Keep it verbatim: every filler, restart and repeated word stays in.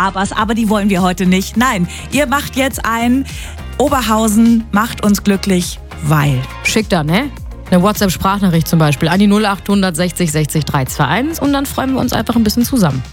Abers, aber die wollen wir heute nicht. Nein, ihr macht jetzt ein Oberhausen macht uns glücklich, weil. Schickt da, ne? Eine WhatsApp-Sprachnachricht zum Beispiel an die null acht hundert sechzig sechzig drei zwei eins und dann freuen wir uns einfach ein bisschen zusammen.